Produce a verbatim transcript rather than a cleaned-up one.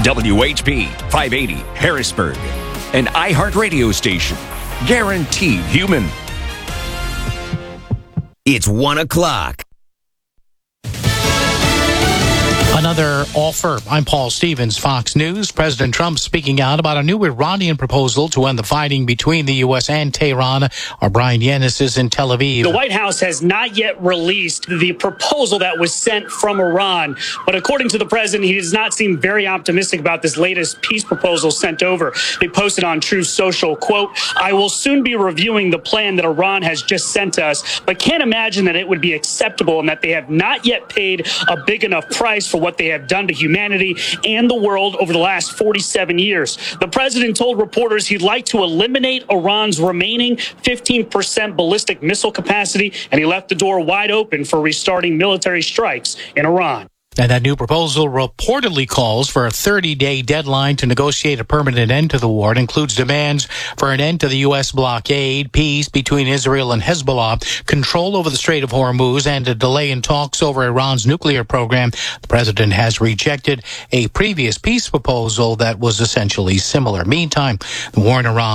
W H B five eighty Harrisburg, an iHeartRadio station. Guaranteed human. It's one o'clock. Another offer. I'm Paul Stevens, Fox News. President Trump speaking out about a new Iranian proposal to end the fighting between the U S and Tehran. Our Brian Yanis is in Tel Aviv. The White House has not yet released the proposal that was sent from Iran. But according to the president, he does not seem very optimistic about this latest peace proposal sent over. They posted on Truth Social, quote, "I will soon be reviewing the plan that Iran has just sent us, but can't imagine that it would be acceptable and that they have not yet paid a big enough price for what they have done to humanity and the world over the last forty-seven years. The president told reporters he'd like to eliminate Iran's remaining fifteen percent ballistic missile capacity, and he left the door wide open for restarting military strikes in Iran. And that new proposal reportedly calls for a thirty-day deadline to negotiate a permanent end to the war. It includes demands for an end to the U S blockade, peace between Israel and Hezbollah, control over the Strait of Hormuz, and a delay in talks over Iran's nuclear program. The president has rejected a previous peace proposal that was essentially similar. Meantime, the war in Iran